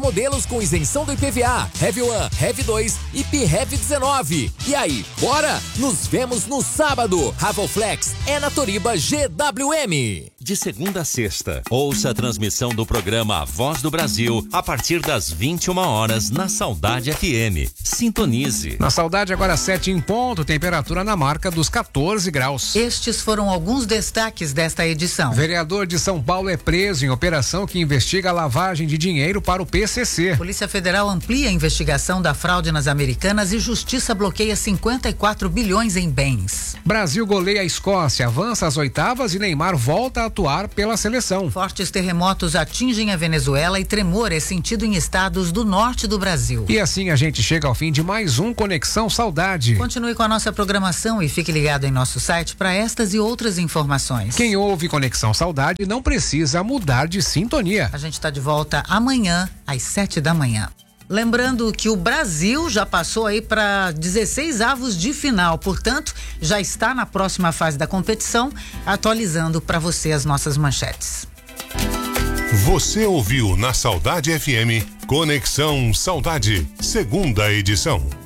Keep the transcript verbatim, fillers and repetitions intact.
Modelos com isenção do I P V A, Heavy um, Heavy dois e P Heavy dezenove. E aí, bora? Nos vemos no sábado. Ravelflex é na Toriba G W M. De segunda a sexta, ouça a transmissão do programa A Voz do Brasil a partir das vinte e uma horas na Saudade F M. Sintonize. Na Saudade agora sete em ponto, temperatura na marca dos quatorze graus. Estes foram alguns destaques desta edição. Vereador de São Paulo é preso em operação que investiga a lavagem de dinheiro para o P C C. Polícia Federal amplia a investigação da fraude nas Americanas e Justiça bloqueia cinquenta e quatro bilhões em bens. Brasil goleia a Escócia, avança às oitavas e Neymar volta a atuar pela seleção. Fortes terremotos atingem a Venezuela e tremor é sentido em estados do norte do Brasil. E assim a gente chega ao fim de mais um Conexão Saudade. Continue com a nossa programação e fique ligado em nosso site para estas e outras informações. Quem ouve Conexão Saudade não precisa mudar de sintonia. A gente está de volta amanhã às sete da manhã. Lembrando que o Brasil já passou aí para dezesseis avos de final, portanto, já está na próxima fase da competição, atualizando para você as nossas manchetes. Você ouviu na Saudade F M Conexão Saudade, segunda edição.